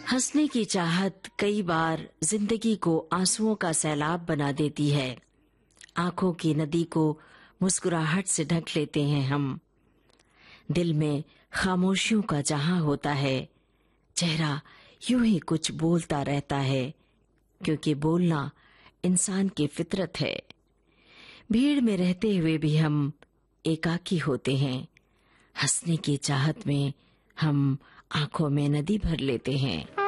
हंसने की चाहत कई बार जिंदगी को आंसुओं का सैलाब बना देती है। आंखों की नदी को मुस्कुराहट से ढक लेते हैं हम। दिल में खामोशियों का जहां होता है, चेहरा यूं ही कुछ बोलता रहता है, क्योंकि बोलना इंसान की फितरत है। भीड़ में रहते हुए भी हम एकाकी होते हैं। हंसने की चाहत में हम आंखों में नदी भर लेते हैं।